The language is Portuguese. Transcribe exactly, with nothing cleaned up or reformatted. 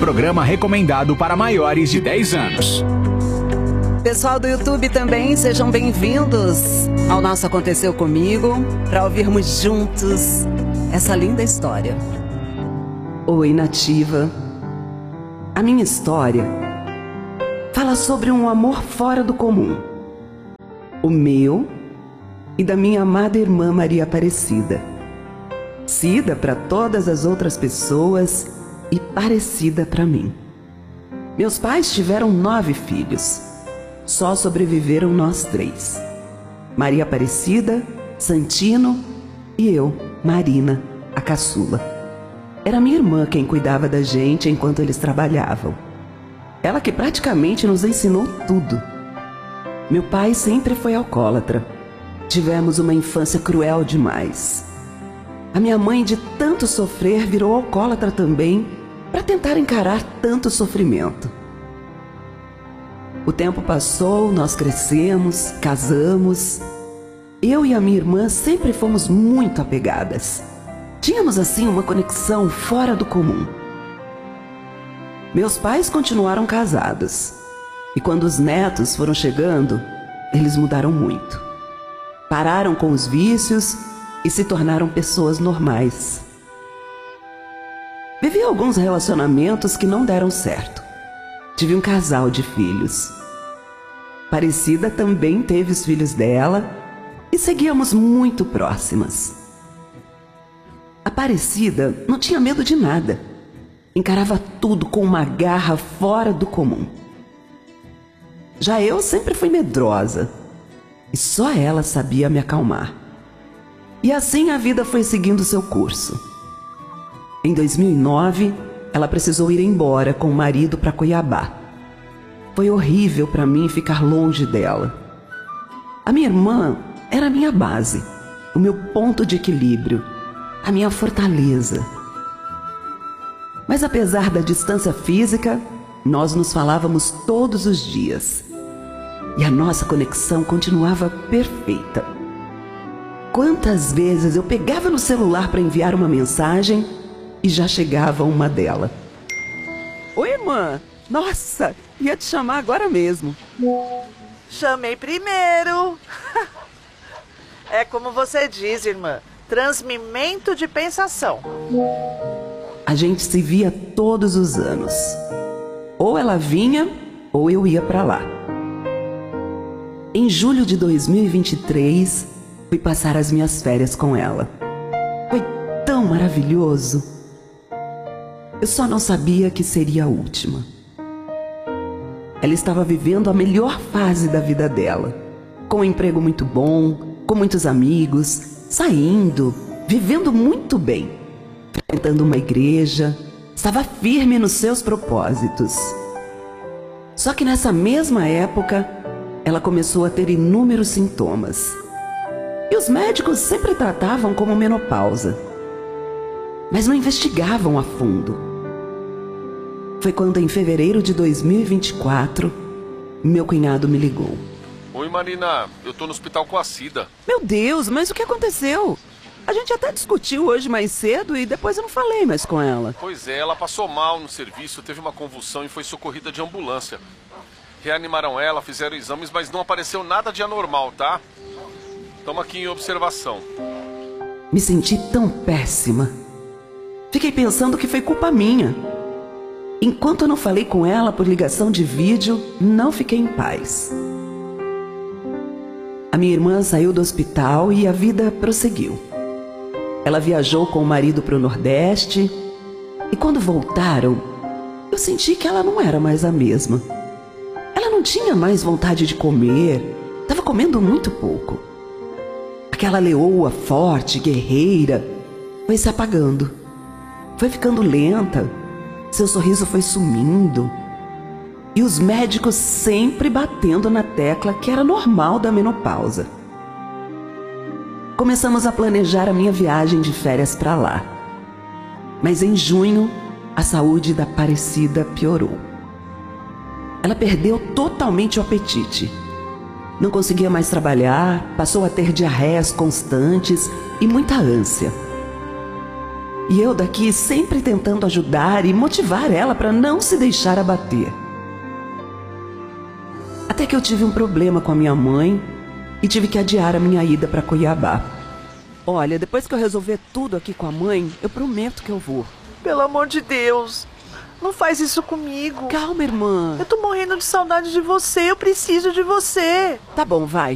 Programa recomendado para maiores de dez anos. Pessoal do YouTube também, sejam bem-vindos ao nosso Aconteceu Comigo, para ouvirmos juntos essa linda história. Oi, Nativa. A minha história fala sobre um amor fora do comum. O meu e da minha amada irmã Maria Aparecida. Cida para todas as outras pessoas e parecida para mim. Meus pais tiveram nove filhos. Só sobreviveram nós três. Maria Aparecida, Santino e eu, Marina, a caçula. Era minha irmã quem cuidava da gente enquanto eles trabalhavam. Ela que praticamente nos ensinou tudo. Meu pai sempre foi alcoólatra. Tivemos uma infância cruel demais. A minha mãe, de tanto sofrer, virou alcoólatra também, para tentar encarar tanto sofrimento. O tempo passou, nós crescemos, casamos. Eu e a minha irmã sempre fomos muito apegadas. Tínhamos assim uma conexão fora do comum. Meus pais continuaram casados. E quando os netos foram chegando, eles mudaram muito. Pararam com os vícios e se tornaram pessoas normais. Vivi alguns relacionamentos que não deram certo. Tive um casal de filhos. Aparecida também teve os filhos dela e seguíamos muito próximas. Aparecida não tinha medo de nada. Encarava tudo com uma garra fora do comum. Já eu sempre fui medrosa e só ela sabia me acalmar. E assim a vida foi seguindo seu curso. Em dois mil e nove, ela precisou ir embora com o marido para Cuiabá. Foi horrível para mim ficar longe dela. A minha irmã era a minha base, o meu ponto de equilíbrio, a minha fortaleza. Mas apesar da distância física, nós nos falávamos todos os dias. E a nossa conexão continuava perfeita. Quantas vezes eu pegava no celular para enviar uma mensagem e já chegava uma dela. Oi, irmã. Nossa, ia te chamar agora mesmo. Chamei primeiro. É como você diz, irmã, transmimento de pensação. A gente se via todos os anos. Ou ela vinha, ou eu ia para lá. Em julho de dois mil e vinte e três, fui passar as minhas férias com ela. Foi tão maravilhoso. Eu só não sabia que seria a última. Ela estava vivendo a melhor fase da vida dela. Com um emprego muito bom, com muitos amigos, saindo, vivendo muito bem. Frequentando uma igreja, estava firme nos seus propósitos. Só que nessa mesma época, ela começou a ter inúmeros sintomas. E os médicos sempre tratavam como menopausa, mas não investigavam a fundo. Foi quando, em fevereiro de dois mil e vinte e quatro, meu cunhado me ligou. Oi, Marina. Eu tô no hospital com a Cida. Meu Deus, mas o que aconteceu? A gente até discutiu hoje mais cedo e depois eu não falei mais com ela. Pois é, ela passou mal no serviço, teve uma convulsão e foi socorrida de ambulância. Reanimaram ela, fizeram exames, mas não apareceu nada de anormal, tá? Estamos aqui em observação. Me senti tão péssima. Fiquei pensando que foi culpa minha. Enquanto eu não falei com ela por ligação de vídeo, não fiquei em paz. A minha irmã saiu do hospital e a vida prosseguiu. Ela viajou com o marido para o Nordeste e quando voltaram, eu senti que ela não era mais a mesma. Ela não tinha mais vontade de comer, estava comendo muito pouco. Aquela leoa forte, guerreira, foi se apagando. Foi ficando lenta. Seu sorriso foi sumindo. E os médicos sempre batendo na tecla que era normal da menopausa. Começamos a planejar a minha viagem de férias para lá. Mas em junho, a saúde da Aparecida piorou. Ela perdeu totalmente o apetite. Não conseguia mais trabalhar, passou a ter diarreias constantes e muita ânsia. E eu daqui sempre tentando ajudar e motivar ela para não se deixar abater. Até que eu tive um problema com a minha mãe e tive que adiar a minha ida para Cuiabá. Olha, depois que eu resolver tudo aqui com a mãe, eu prometo que eu vou. Pelo amor de Deus, não faz isso comigo. Calma, irmã. Eu tô morrendo de saudade de você, eu preciso de você. Tá bom, vai.